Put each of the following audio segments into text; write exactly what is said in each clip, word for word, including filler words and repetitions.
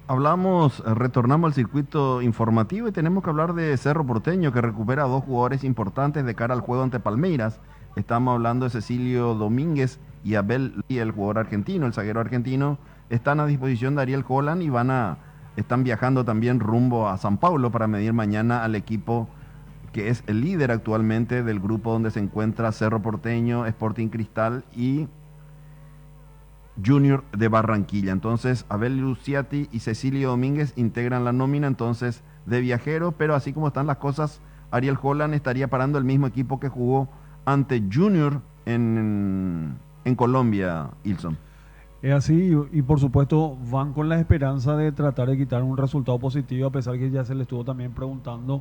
Hablamos, eh, retornamos al circuito informativo y tenemos que hablar de Cerro Porteño, que recupera a dos jugadores importantes de cara al juego ante Palmeiras. Estamos hablando de Cecilio Domínguez y Abel Lee, el jugador argentino, el zaguero argentino. Están a disposición de Ariel Holland y van a, están viajando también rumbo a San Paulo para medir mañana al equipo que es el líder actualmente del grupo donde se encuentra Cerro Porteño, Sporting Cristal y Junior de Barranquilla. Entonces, Abel Luciati y Cecilio Domínguez integran la nómina entonces de viajero, pero así como están las cosas, Ariel Holland estaría parando el mismo equipo que jugó ante Junior en, en Colombia, Ilson. Es así, y, y por supuesto van con la esperanza de tratar de quitar un resultado positivo, a pesar que ya se le estuvo también preguntando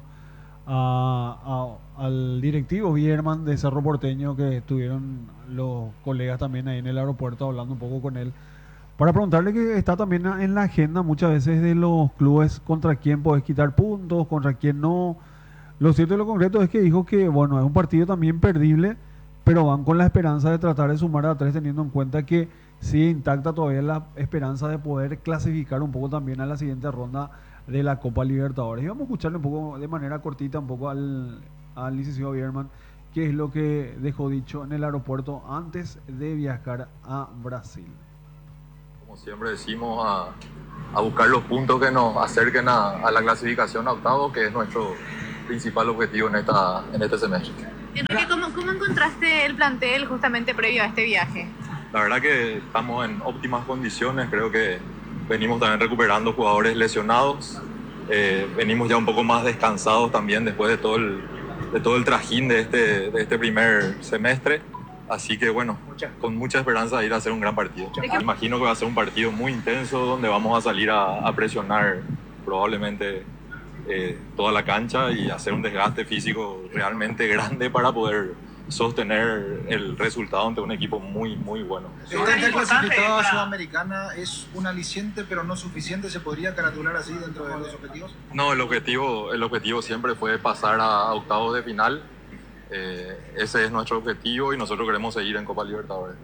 a, a, al directivo Bierman de Cerro Porteño, que estuvieron los colegas también ahí en el aeropuerto hablando un poco con él, para preguntarle que está también en la agenda muchas veces de los clubes contra quién podés quitar puntos, contra quién no. Lo cierto y lo concreto es que dijo que, bueno, es un partido también perdible, pero van con la esperanza de tratar de sumar a tres, teniendo en cuenta que sigue intacta todavía la esperanza de poder clasificar un poco también a la siguiente ronda de la Copa Libertadores. Y vamos a escucharle un poco de manera cortita un poco al, al licenciado Bierman, qué es lo que dejó dicho en el aeropuerto antes de viajar a Brasil. Como siempre decimos, a, a buscar los puntos que nos acerquen a, a la clasificación a octavo, que es nuestro principal objetivo en, esta, en este semestre. Enrique, ¿cómo, ¿cómo encontraste el plantel justamente previo a este viaje? La verdad que estamos en óptimas condiciones, creo que venimos también recuperando jugadores lesionados, eh, venimos ya un poco más descansados también después de todo el, de todo el trajín de este, de este primer semestre, así que bueno, con mucha esperanza de ir a hacer un gran partido. Me imagino que va a ser un partido muy intenso donde vamos a salir a, a presionar probablemente eh, toda la cancha y hacer un desgaste físico realmente grande para poder sostener el resultado ante un equipo muy, muy bueno. Estar clasificado a Sudamericana es un aliciente, pero no suficiente. ¿Se podría caratular así dentro de los objetivos? No, el objetivo, el objetivo siempre fue pasar a octavos de final. Eh, ese es nuestro objetivo y nosotros queremos seguir en Copa Libertadores.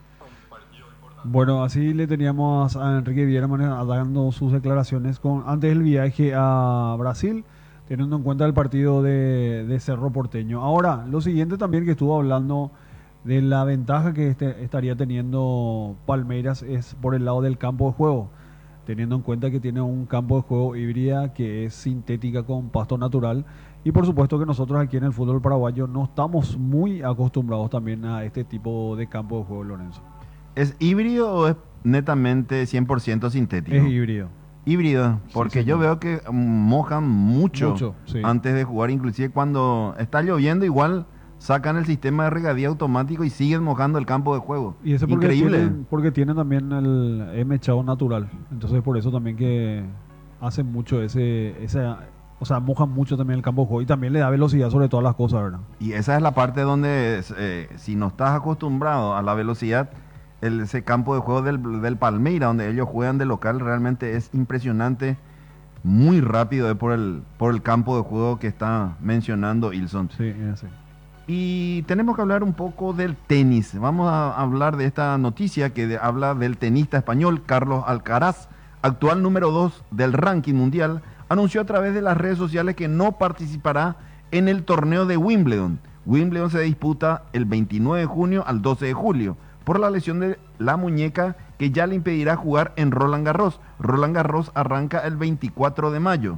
Bueno, así le teníamos a Enrique Bierman dando sus declaraciones con, antes del viaje a Brasil, teniendo en cuenta el partido de, de Cerro Porteño. Ahora, lo siguiente también que estuvo hablando de la ventaja que este, estaría teniendo Palmeiras es por el lado del campo de juego, teniendo en cuenta que tiene un campo de juego híbrida que es sintética con pasto natural, y por supuesto que nosotros aquí en el fútbol paraguayo no estamos muy acostumbrados también a este tipo de campo de juego, Lorenzo. ¿Es híbrido o es netamente cien por ciento sintético? Es híbrido. Híbrido, porque sí, yo sí. veo que mojan mucho, Mucho, sí. antes de jugar, inclusive cuando está lloviendo igual sacan el sistema de regadío automático y siguen mojando el campo de juego. Y eso porque Increíble. Tienen, porque tienen también el mechado natural, entonces por eso también que hacen mucho ese, ese, o sea, mojan mucho también el campo de juego y también le da velocidad sobre todas las cosas, ¿verdad? Y esa es la parte donde eh, si no estás acostumbrado a la velocidad, el, ese campo de juego del, del Palmeira, donde ellos juegan de local, realmente es impresionante, muy rápido eh, por, el, por el campo de juego que está mencionando Ilson. Sí, es así. Y tenemos que hablar un poco del tenis. Vamos a hablar de esta noticia que de, habla del tenista español Carlos Alcaraz, actual número dos del ranking mundial, anunció a través de las redes sociales que no participará en el torneo de Wimbledon. Wimbledon se disputa el veintinueve de junio al doce de julio por la lesión de la muñeca que ya le impedirá jugar en Roland Garros. Roland Garros arranca el veinticuatro de mayo.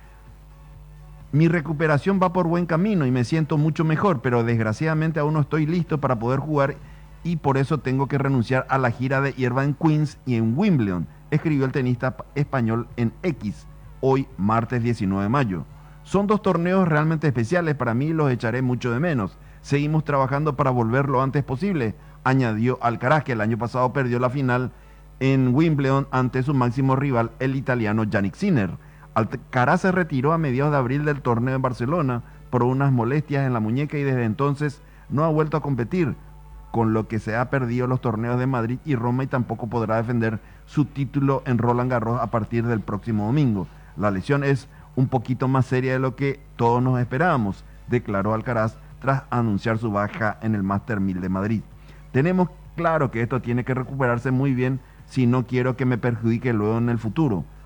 Mi recuperación va por buen camino y me siento mucho mejor, pero desgraciadamente aún no estoy listo para poder jugar y por eso tengo que renunciar a la gira de hierba en Queens y en Wimbledon, escribió el tenista español en X, hoy martes diecinueve de mayo. Son dos torneos realmente especiales para mí y los echaré mucho de menos. Seguimos trabajando para volver lo antes posible, añadió Alcaraz, que el año pasado perdió la final en Wimbledon ante su máximo rival, el italiano Jannik Sinner. Alcaraz se retiró a mediados de abril del torneo en Barcelona por unas molestias en la muñeca y desde entonces no ha vuelto a competir, con lo que se ha perdido los torneos de Madrid y Roma y tampoco podrá defender su título en Roland Garros a partir del próximo domingo. La lesión es un poquito más seria de lo que todos nos esperábamos, declaró Alcaraz tras anunciar su baja en el Master mil de Madrid. Tenemos claro que esto tiene que recuperarse muy bien si no quiero que me perjudique luego en el futuro.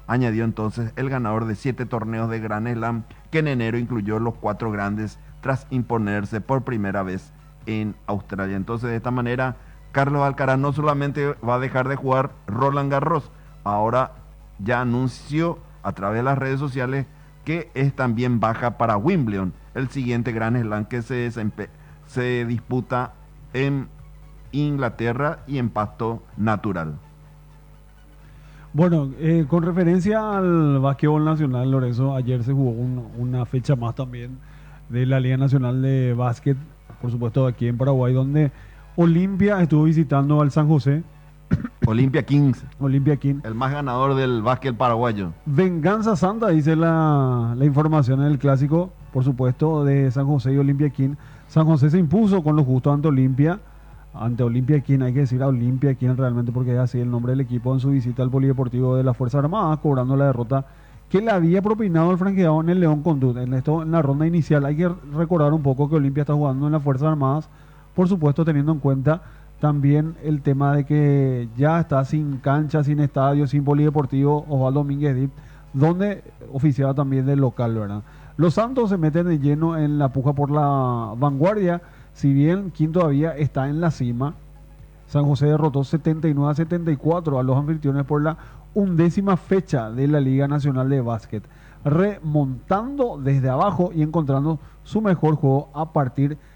añadió entonces el ganador de siete torneos de Grand Slam, que en enero incluyó los cuatro grandes tras imponerse por primera vez en Australia. Entonces, de esta manera, Carlos Alcaraz no solamente va a dejar de jugar Roland Garros, ahora ya anunció a través de las redes sociales que es también baja para Wimbledon, el siguiente Grand Slam que se, desempe- se disputa en Inglaterra y en pasto natural. Bueno, eh, con referencia al básquetbol nacional, Lorenzo, ayer se jugó un- una fecha más también de la Liga Nacional de Básquet, por supuesto aquí en Paraguay, donde Olimpia estuvo visitando al San José, Olimpia Kings, Olimpia King. el más ganador del básquet paraguayo. Venganza Santa, dice la, la información en el clásico, por supuesto, de San José y Olimpia King. San José se impuso con lo justo ante Olimpia, ante Olimpia King, hay que decir a Olimpia King realmente porque es así el nombre del equipo en su visita al Polideportivo de las Fuerzas Armadas, cobrando la derrota que le había propinado el franqueado en el León Condut. En esto, en la ronda inicial, hay que recordar un poco que Olimpia está jugando en las Fuerzas Armadas, por supuesto teniendo en cuenta también el tema de que ya está sin cancha, sin estadio, sin polideportivo Osvaldo Domínguez Dip, donde oficiaba también del local, ¿verdad? Los Santos se meten de lleno en la puja por la vanguardia, si bien King todavía está en la cima. San José derrotó setenta y nueve a setenta y cuatro a los anfitriones por la undécima fecha de la Liga Nacional de Básquet, remontando desde abajo y encontrando su mejor juego a partir de